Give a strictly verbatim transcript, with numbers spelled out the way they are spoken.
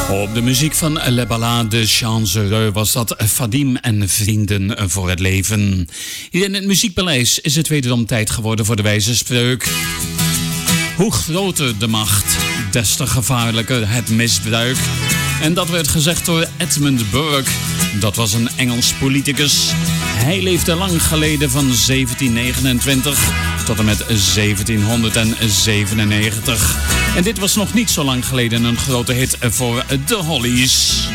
Op de muziek van Le Ballade Chancereux was dat Vadim en Vrienden voor het Leven. Hier in het Muziekpaleis is het wederom tijd geworden voor de wijze spreuk. Hoe groter de macht, des te gevaarlijker het misbruik. En dat werd gezegd door Edmund Burke. Dat was een Engels politicus. Hij leefde lang geleden van zeventien negenentwintig tot en met zeventienhonderdzevenennegentig. En dit was nog niet zo lang geleden een grote hit voor de Hollies.